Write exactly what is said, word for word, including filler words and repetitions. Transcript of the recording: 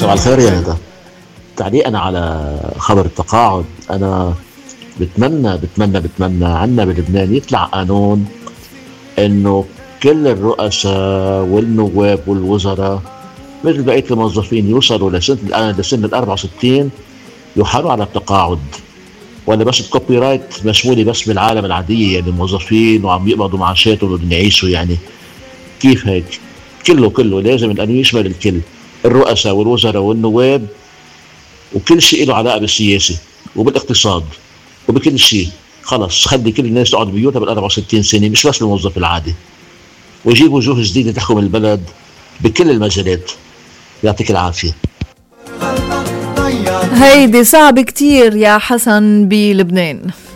صباح الخير يا ندى. تعليقا على خبر التقاعد، أنا بتمنى بتمنى بتمنى عنا بلبنان يطلع قانون إنه كل الرؤساء والنواب والوزراء مثل بقية الموظفين يوصلوا لسن الآن لسن ال أربعة وستين يحالوا على التقاعد، ولا بس الكوبي رايت مسؤولي بس بالعالم العادية، يعني الموظفين وعم يقبضوا معاشاتهم وبدهم يعيشوا. يعني كيف هيك؟ كله كله لازم القانون يشمل الكل، الرؤساء والوزراء والنواب، وكل شيء له علاقة بالسياسة وبالاقتصاد وبكل شيء. خلص خلي كل الناس تقعد بيوتها بال أربعة وستين سنة، مش بس الموظف العادي، ويجيبوا وجوه جديدة تحكم البلد بكل المجالات. يعطيك العافية. هيدي صعب كتير يا حسن بلبنان.